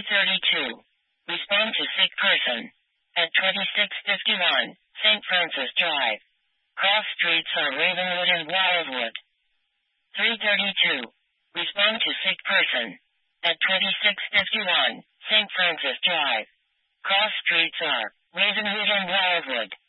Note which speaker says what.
Speaker 1: 332. Respond to sick person. At 2651, St. Francis Drive. Cross streets are Ravenwood and Wildwood. 332. Respond to sick person. At 2651, St. Francis Drive. Cross streets are Ravenwood and Wildwood.